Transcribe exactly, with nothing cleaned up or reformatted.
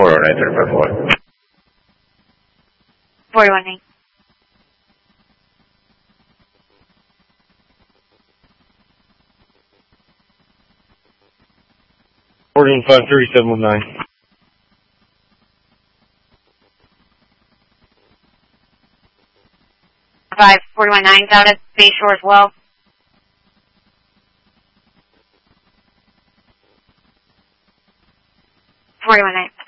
four oh nine thirty-five four. forty-one nine. Fourteen five thirty seven one nine. Five forty-one nine out at Bay Shore as well. forty-one nine.